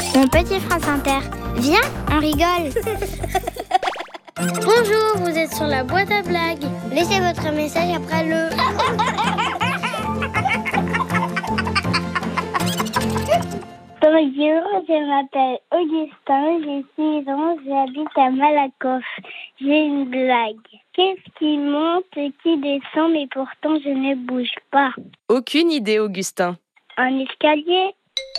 Mon petit France Inter, viens, on rigole. Bonjour, vous êtes sur la boîte à blagues. Laissez votre message après le... Bonjour, je m'appelle Augustin, j'ai 6 ans, j'habite à Malakoff. J'ai une blague. Qu'est-ce qui monte et qui descend, mais pourtant je ne bouge pas? Aucune idée, Augustin. Un escalier?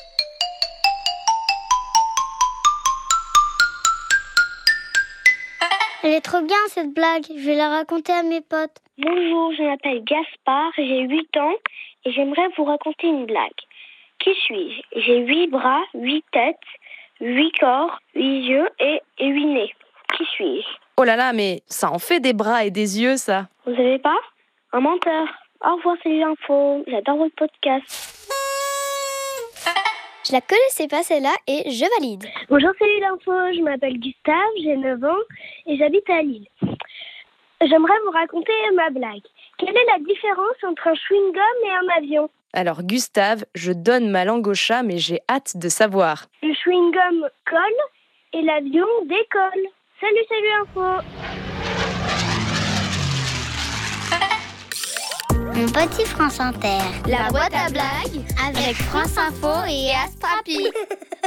Elle est trop bien cette blague, je vais la raconter à mes potes. Bonjour, je m'appelle Gaspard, j'ai 8 ans et j'aimerais vous raconter une blague. Qui suis-je? J'ai 8 bras, 8 têtes, 8 corps, 8 yeux et 8 nez. Qui suis-je? Oh là là, mais ça en fait des bras et des yeux, ça. Vous savez pas? Un menteur. Au revoir, c'est l'info. J'adore votre podcast. Je la connaissais pas celle-là et je valide. Bonjour, salut l'info. Je m'appelle Gustave, j'ai 9 ans et j'habite à Lille. J'aimerais vous raconter ma blague. Quelle est la différence entre un chewing-gum et un avion? Alors Gustave, je donne ma langue au chat, mais j'ai hâte de savoir. Le chewing-gum colle et l'avion décolle. Salut info. Mon petit France Inter. La boîte à blagues avec France Info et Astrapi.